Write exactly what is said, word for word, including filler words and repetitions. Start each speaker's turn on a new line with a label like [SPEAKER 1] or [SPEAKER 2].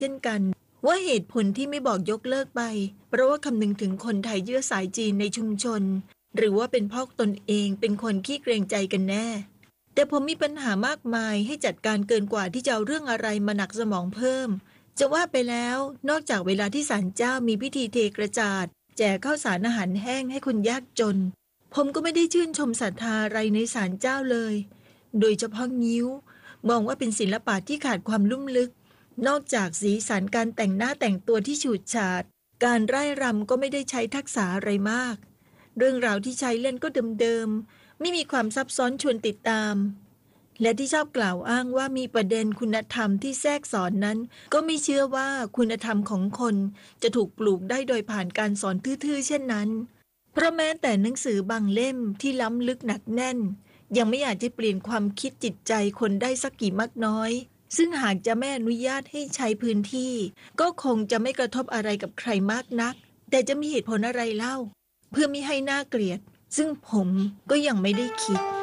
[SPEAKER 1] เช่นกันว่าเหตุผลที่ไม่บอกยกเลิกไปเพราะว่าคำนึงถึงคนไทยเชื้อสายจีนในชุมชนหรือว่าเป็นเพราะตนเองเป็นคนขี้เกรงใจกันแน่แต่ผมมีปัญหามากมายให้จัดการเกินกว่าที่จะเอาเรื่องอะไรมาหนักสมองเพิ่มจะว่าไปแล้วนอกจากเวลาที่ศาลเจ้ามีพิธีเทกระจาดแจกข้าวสารอาหารแห้งให้คนยากจนผมก็ไม่ได้ชื่นชมศรัทธาอะไรในศาลเจ้าเลยโดยเฉพาะงิ้วมองว่าเป็นศิลปะที่ขาดความลุ่มลึกนอกจากสีสันการแต่งหน้าแต่งตัวที่ฉูดฉาดการไร่รำก็ไม่ได้ใช้ทักษะอะไรมากเรื่องราวที่ใช้เล่นก็เดิมๆไม่มีความซับซ้อนชวนติดตามและที่ชอบกล่าวอ้างว่ามีประเด็นคุณธรรมที่แทรกสอนนั้นก็ไม่เชื่อว่าคุณธรรมของคนจะถูกปลูกได้โดยผ่านการสอนทื่อๆเช่นนั้นเพราะแม้แต่หนังสือบางเล่มที่ล้ำลึกหนักแน่นยังไม่อาจจะเปลี่ยนความคิดจิตใจคนได้สักกี่มากน้อยซึ่งหากจะไม่อนุญาตให้ใช้พื้นที่ก็คงจะไม่กระทบอะไรกับใครมากนักแต่จะมีเหตุผลอะไรเล่าเพื่อมิให้น่าเกลียดซึ่งผมก็ยังไม่ได้คิด